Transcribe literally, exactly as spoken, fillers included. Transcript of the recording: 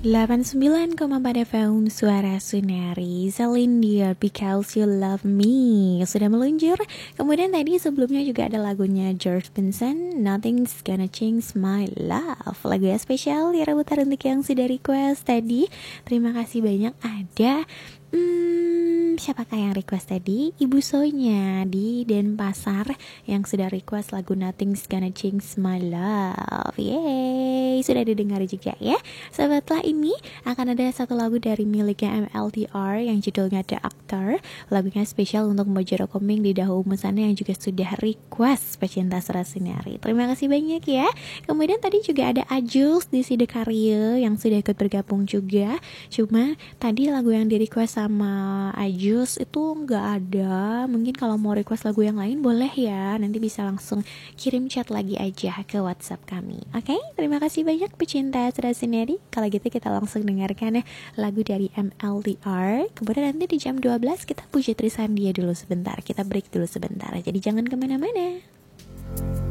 delapan puluh sembilan koma empat F M Suara Sunari, Celine Dion, Because You Love Me sudah meluncur. Kemudian tadi sebelumnya juga ada lagunya George Benson, Nothing's Gonna Change My Love. Lagu yang spesial ya rebutan untuk yang sudah request tadi. Terima kasih banyak. Ada Hmm, siapakah yang request tadi? Ibu Sonya di Denpasar yang sudah request lagu Nothing's Gonna Change My Love. Yeay, sudah didengar juga ya. Setelah ini akan ada satu lagu dari miliknya M L T R yang judulnya The Actor. Lagunya spesial untuk Mbak Jero Koming di Dahu Musana yang juga sudah request pecinta Suara Sunari. Terima kasih banyak ya. Kemudian tadi juga ada Ajus di Sidekarya yang sudah ikut bergabung juga. Cuma tadi lagu yang di request sama Ajus itu nggak ada. Mungkin kalau mau request lagu yang lain boleh ya. Nanti bisa langsung kirim chat lagi aja ke WhatsApp kami. Oke, okay? Terima kasih banyak pecinta Suara Sunari. Kalau gitu kita langsung dengarkan lagu dari M L T R. Kemudian nanti di jam dua belas kita puji Trisandia dulu sebentar. Kita break dulu sebentar. Jadi jangan kemana-mana.